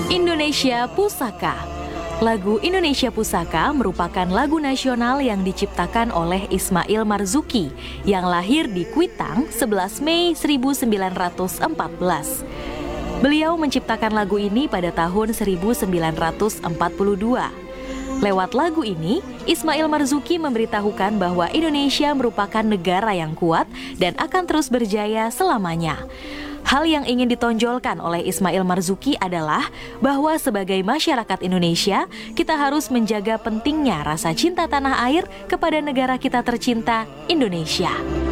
Indonesia Pusaka. Lagu Indonesia Pusaka merupakan lagu nasional yang diciptakan oleh Ismail Marzuki yang lahir di Kuitang 11 Mei 1914. Beliau menciptakan lagu ini pada tahun 1942. Lewat lagu ini, Ismail Marzuki memberitahukan bahwa Indonesia merupakan negara yang kuat dan akan terus berjaya selamanya. Hal yang ingin ditonjolkan oleh Ismail Marzuki adalah bahwa sebagai masyarakat Indonesia, kita harus menjaga pentingnya rasa cinta tanah air kepada negara kita tercinta, Indonesia.